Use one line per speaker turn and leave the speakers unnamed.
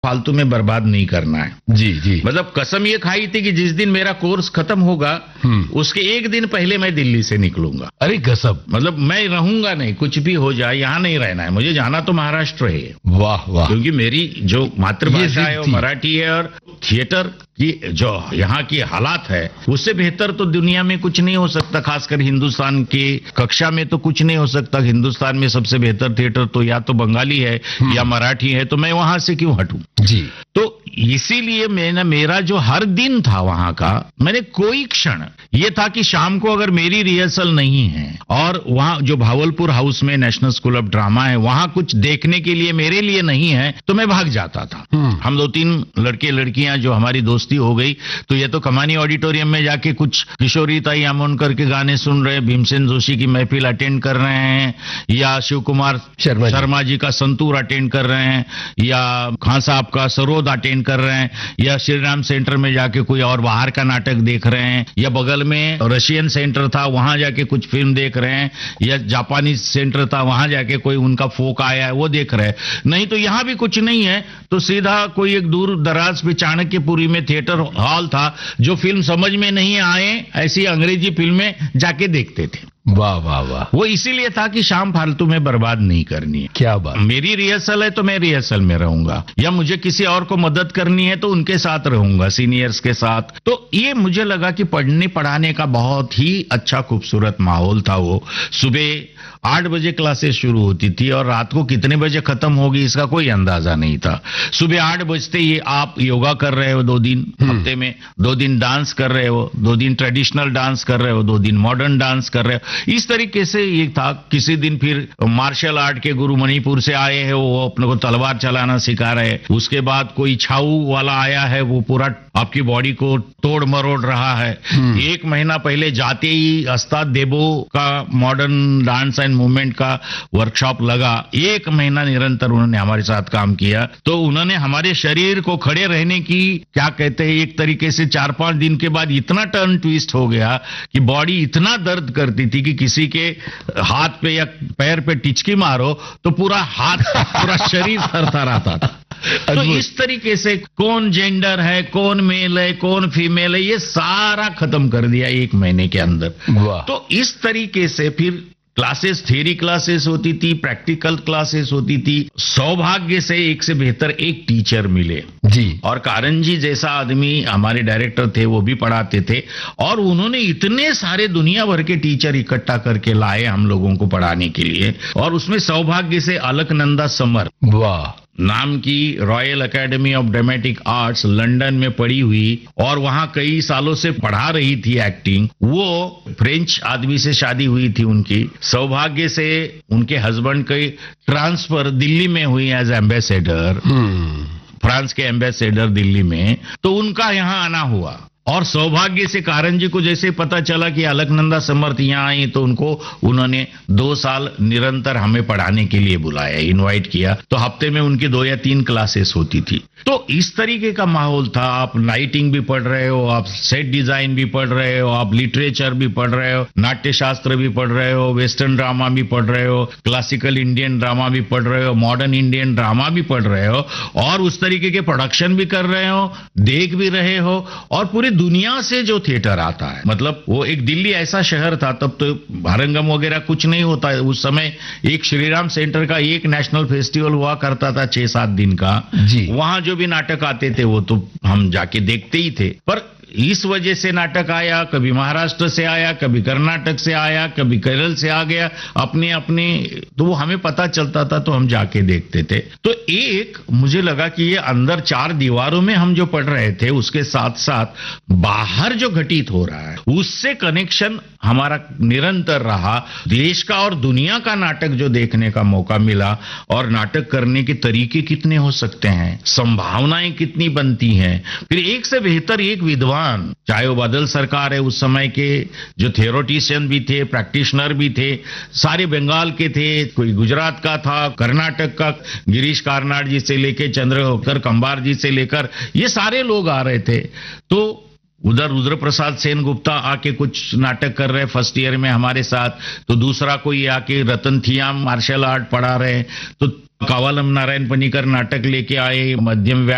फालतू में बर्बाद नहीं करना है।
जी जी।
मतलब कसम ये खाई थी कि जिस दिन मेरा कोर्स खत्म होगा उसके एक दिन पहले मैं दिल्ली से निकलूंगा।
अरे गजब।
मतलब मैं रहूंगा नहीं, कुछ भी हो जाए यहाँ नहीं रहना है मुझे, जाना तो महाराष्ट्र है।
वाह वाह।
क्योंकि मेरी जो मातृभाषा है वो मराठी है और थिएटर की जो यहाँ की हालात है उससे बेहतर तो दुनिया में कुछ नहीं हो सकता। खासकर हिंदुस्तान की कक्षा में तो कुछ नहीं हो सकता। हिंदुस्तान में सबसे बेहतर थिएटर तो या तो बंगाली है या मराठी है, तो मैं वहां से क्यों हटूं।
जी।
तो इसीलिए मेरा जो हर दिन था वहां का, मैंने कोई क्षण ये था कि शाम को अगर मेरी रिहर्सल नहीं है और वहां जो भावलपुर हाउस में नेशनल स्कूल ऑफ ड्रामा है वहां कुछ देखने के लिए मेरे लिए नहीं है तो मैं भाग जाता था। हम 2-3 लड़के लड़कियां जो हमारी दोस्ती हो गई तो ये तो कमानी ऑडिटोरियम में जाके कुछ किशोरीताई आमोनकर के गाने सुन रहे, भीमसेन जोशी की महफिल अटेंड कर रहे हैं, या शिव कुमार शर्मा जी का संतूर अटेंड कर रहे हैं, या खान साहब का सरोद अटेंड कर रहे हैं, या श्रीराम सेंटर में जाके कोई और बाहर का नाटक देख रहे हैं, या बगल में रशियन सेंटर था वहां जाके कुछ फिल्म देख रहे हैं, या जापानी सेंटर था वहां जाके कोई उनका फोक आया है वो देख रहे हैं। नहीं तो यहां भी कुछ नहीं है तो सीधा कोई एक दूर दराज पे चाणक्यपुरी में थिएटर हॉल था, जो फिल्म समझ में नहीं आए ऐसी अंग्रेजी फिल्में जाके देखते थे।
वाह वाह वाह।
वो इसीलिए था कि शाम फालतू में बर्बाद नहीं करनी है।
क्या बात।
मेरी रिहर्सल है तो मैं रिहर्सल में रहूंगा, या मुझे किसी और को मदद करनी है तो उनके साथ रहूंगा, सीनियर्स के साथ। तो ये मुझे लगा कि पढ़ने पढ़ाने का बहुत ही अच्छा खूबसूरत माहौल था। वो सुबह 8 बजे क्लासेस शुरू होती थी और रात को कितने बजे खत्म होगी इसका कोई अंदाजा नहीं था। सुबह 8 बजते ही आप योगा कर रहे हो 2 दिन हफ्ते में, 2 दिन डांस कर रहे हो, 2 दिन ट्रेडिशनल डांस कर रहे हो, 2 दिन मॉडर्न डांस कर रहे हो। इस तरीके से ये था। किसी दिन फिर मार्शल आर्ट के गुरु मणिपुर से आए हैं, वो अपने को तलवार चलाना सिखा रहे हैं। उसके बाद कोई छाऊ वाला आया है, वो पूरा आपकी बॉडी को तोड़ मरोड़ रहा है। 1 महीना पहले जाते ही अस्ताद देबो का मॉडर्न डांस एंड मूवमेंट का वर्कशॉप लगा। 1 महीना निरंतर उन्होंने हमारे साथ काम किया। तो उन्होंने हमारे शरीर को खड़े रहने की, क्या कहते हैं, एक तरीके से 4-5 दिन के बाद इतना टर्न ट्विस्ट हो गया कि बॉडी इतना दर्द करती थी कि किसी के हाथ पे या पैर पे टिचकी मारो तो पूरा हाथ पूरा शरीर थरथराता था। तो इस तरीके से कौन जेंडर है, कौन मेल है, कौन फीमेल है, ये सारा खत्म कर दिया 1 महीने के अंदर। तो इस तरीके से फिर क्लासेस, थियरी क्लासेस होती थी, प्रैक्टिकल क्लासेस होती थी। सौभाग्य से एक से बेहतर एक टीचर मिले
जी।
और कारण जी जैसा आदमी हमारे डायरेक्टर थे, वो भी पढ़ाते थे और उन्होंने इतने सारे दुनिया भर के टीचर इकट्ठा करके लाए हम लोगों को पढ़ाने के लिए। और उसमें सौभाग्य से अलकनंदा समर
वाह
नाम की royal academy of dramatic arts London में पढ़ी हुई और वहां कई सालों से पढ़ा रही थी एक्टिंग, वो फ्रेंच आदमी से शादी हुई थी उनकी। सौभाग्य से उनके हस्बैंड की ट्रांसफर दिल्ली में हुई एज एम्बेसडर, फ्रांस के एम्बेसडर दिल्ली में, तो उनका यहां आना हुआ। और सौभाग्य से कारण जी को जैसे पता चला कि अलकनंदा समर्थ यहाँ आई तो उन्होंने 2 साल निरंतर हमें पढ़ाने के लिए बुलाया, इनवाइट किया। तो हफ्ते में उनकी 2 या 3 क्लासेस होती थी। तो इस तरीके का माहौल था। आप लाइटिंग भी पढ़ रहे हो, आप सेट डिजाइन भी पढ़ रहे हो, आप लिटरेचर भी पढ़ रहे हो, नाट्य शास्त्र भी पढ़ रहे हो, वेस्टर्न ड्रामा भी पढ़ रहे हो, क्लासिकल इंडियन ड्रामा भी पढ़ रहे हो, मॉडर्न इंडियन ड्रामा भी पढ़ रहे हो, और उस तरीके के प्रोडक्शन भी कर रहे हो, देख भी रहे हो। और पूरी दुनिया से जो थिएटर आता है, मतलब वो एक दिल्ली ऐसा शहर था, तब तो भारंगम वगैरह कुछ नहीं होता है उस समय। एक श्रीराम सेंटर का एक नेशनल फेस्टिवल हुआ करता था 6-7 दिन का जी। वहां जो भी नाटक आते थे वो तो हम जाके देखते ही थे। पर इस वजह से नाटक आया, कभी महाराष्ट्र से आया, कभी कर्नाटक से आया, कभी केरल से आ गया, अपने अपने, तो वो हमें पता चलता था तो हम जाके देखते थे। तो एक मुझे लगा कि ये अंदर 4 दीवारों में हम जो पढ़ रहे थे उसके साथ साथ बाहर जो घटित हो रहा है उससे कनेक्शन हमारा निरंतर रहा। देश का और दुनिया का नाटक जो देखने का मौका मिला, और नाटक करने के तरीके कितने हो सकते हैं, संभावनाएं कितनी बनती हैं। फिर एक से बेहतर एक विद्वान, चाहे वो बादल सरकार है, उस समय के जो थियोरेटिशियन भी थे, प्रैक्टिशनर भी थे, सारे बंगाल के थे, कोई गुजरात का था, कर्नाटक का गिरीश कार्नाड जी से लेकर चंद्रशेखर कंबार जी से लेकर ये सारे लोग आ रहे थे। तो उधर रुद्र प्रसाद सेन गुप्ता आके कुछ नाटक कर रहे फर्स्ट ईयर में हमारे साथ, तो दूसरा कोई आके रतन थियाम मार्शल आर्ट पढ़ा रहे, तो कावालम नारायण पनीकर नाटक लेके आए, मध्यम